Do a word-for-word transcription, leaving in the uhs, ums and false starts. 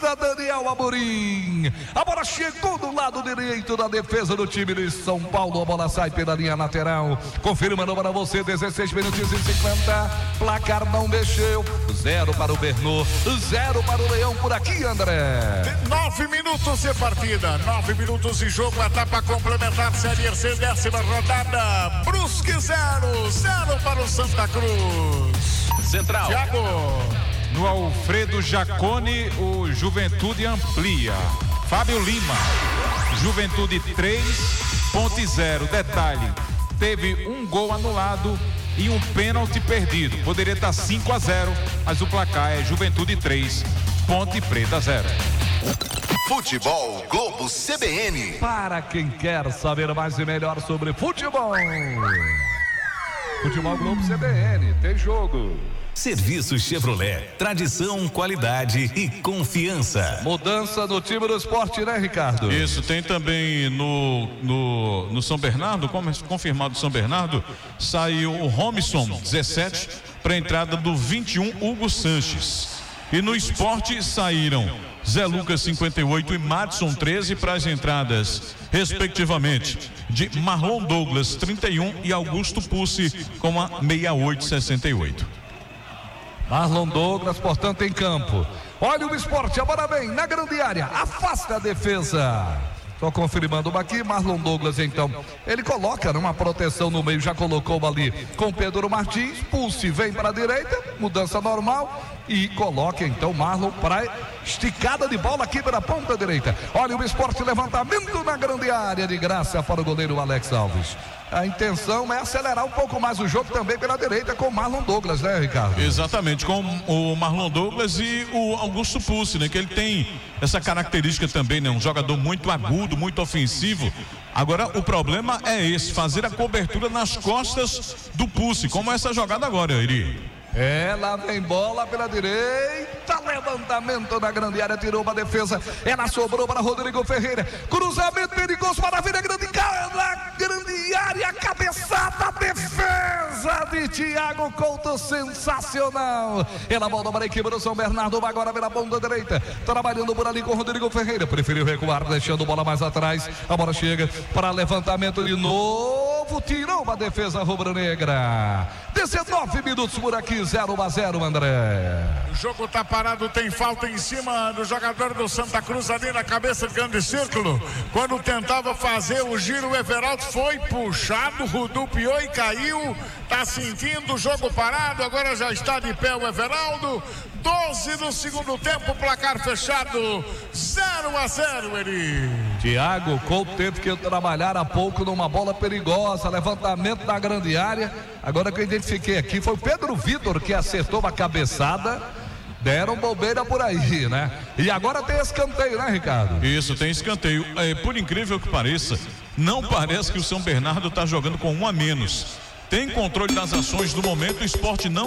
para Daniel Amorim. A bola chegou do lado direito da defesa do time de São Paulo. A bola sai pela linha lateral. Confirmando para você, dezesseis minutos e cinquenta. Placar não mexeu. Zero para o Bernô, zero para o Leão por aqui, André. Nove minutos de partida, nove minutos de jogo. Etapa complementar, Série C, décima rodada. Brusque zero, zero para o Santa Cruz. Central. Thiago. No Alfredo Jaconi, o Juventude amplia. Fábio Lima, Juventude três ponto zero. Detalhe, teve um gol anulado e um pênalti perdido. Poderia estar cinco a zero, mas o placar é Juventude três, Ponte Preta zero. Futebol Globo C B N. Para quem quer saber mais e melhor sobre futebol. Futebol Globo C B N, tem jogo. Serviço Chevrolet, tradição, qualidade e confiança. Mudança no time do esporte, né, Ricardo? Isso, tem também no, no, no São Bernardo, como confirmado São Bernardo, saiu o Robson, dezessete, para a entrada do vinte e um, Hugo Sanches. E no esporte saíram Zé Lucas, cinquenta e oito, e Madison, treze, para as entradas, respectivamente, de Marlon Douglas, trinta e um, e Augusto Pussi, com a sessenta e oito, sessenta e oito. Marlon Douglas, portanto, em campo. Olha o esporte, a bola vem na grande área, afasta a defesa. Só confirmando uma aqui, Marlon Douglas, então, ele coloca numa proteção no meio, já colocou ali com Pedro Martins. Pulse vem para a direita, mudança normal, e coloca então Marlon para esticada de bola aqui pela ponta direita. Olha o esporte, levantamento na grande área, de graça para o goleiro Alex Alves. A intenção é acelerar um pouco mais o jogo também pela direita com o Marlon Douglas, né, Ricardo? Exatamente, com o Marlon Douglas e o Augusto Pussi, né? Que ele tem essa característica também, né? Um jogador muito agudo, muito ofensivo. Agora, o problema é esse, fazer a cobertura nas costas do Pussi, como essa jogada agora, Iri. É, lá vem bola pela direita, levantamento na grande área, tirou uma defesa, ela sobrou para Rodrigo Ferreira, cruzamento perigoso para a vida grande, na grande área, cabeçada, defesa de Thiago Couto, sensacional. Ela volta para a equipe do São Bernardo, agora pela ponta direita, trabalhando por ali com Rodrigo Ferreira, preferiu recuar, deixando bola mais atrás, a bola chega para levantamento de novo, tirou uma defesa rubro-negra. dezenove minutos por aqui, zero a zero, André. O jogo tá parado, tem falta em cima do jogador do Santa Cruz ali na cabeça de grande círculo. Quando tentava fazer o giro, o Everaldo foi puxado, rodopiou e caiu. Tá sentindo o jogo parado, agora já está de pé o Everaldo. doze no segundo tempo, placar fechado, zero a zero, Eri. Thiago Couto teve que trabalhar há pouco numa bola perigosa, levantamento na grande área. Agora que eu identifiquei aqui foi o Pedro Vitor que acertou uma cabeçada. Deram bobeira por aí, né? E agora tem escanteio, né, Ricardo? Isso, tem escanteio. É, por incrível que pareça, não parece que o São Bernardo está jogando com um a menos. Tem controle das ações do momento, o esporte não